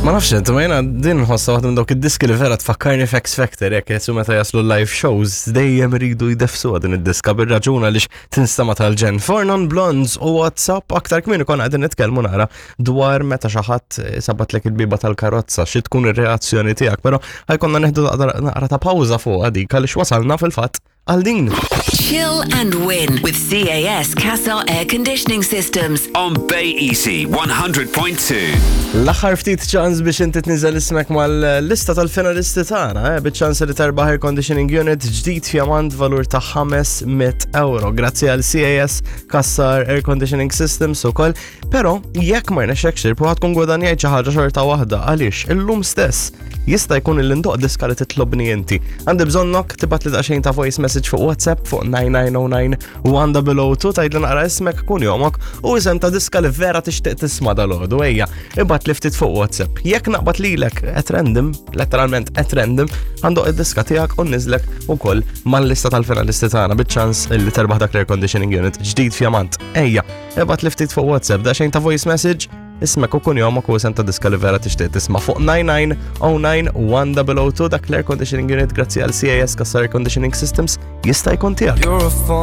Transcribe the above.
Ma nafx, ma jena din nħossa waħda minn dawk id-diski li vera tfakkarni f'X Factor, jekk jessu meta jaslu live shows, dejjem iridu jdefsu din id-diska bir-raġuna li tinstama tal-ġen. For Non-Blondes u WhatsApp aktar kmin ikun qegħdin nitkellmu nara dwar meta xi ħadd sabatlek il-biba tal-karozza, xi tkun ir-reazzjoni tiegħek, però ħajkonna neħdu naqra ta' pawża fuq dik għaliex wasalna fil-fatt għal din. Chill and win with CAS Casa Air Conditioning Systems on Bay EC 100.2. L-aħħar ftit ċans biex inti tniżel ismek mal-lista tal-finalisti tagħna, biċ-ċans li terbaħ air conditioning unit ġdid fjamant valur ta' €500 grazzi għal CAS Casa Air Conditioning Systems ukoll, però jekk ma rnexxekx tirpu tkun gwadanjajt xi ħaġa xorta waħda għaliex illum stess jista' jkun il-indoq diska li titlobni inti. Għandi bżonnok tibgħat li daqsxejn ta' voice message fuq WhatsApp fuq 9909 tgħidli naqra ismek kun jomok u isem ta' diska li vera tixtieq tisma' dalgħodu ejja ibgħat li ftit fuq WhatsApp. Jekk naqbad lilek at random, letteralment at random, għandoq id-diska tiegħek u niżlek ukoll mal-lista tal-finalisti tagħna biċ-ċans li terbaħ dak l-air conditioning unit ġdid fjamant. Ejja, ibgħat li ftit fuq WhatsApp daqsxejn ta' voice message ismek u kun jomok u isem ta' diska li vera tixtieq tisma' fuq 9909 dak l-air conditioning unit grazzi għal CAS Casa Air Conditioning Systems jista' jkun tiegħek.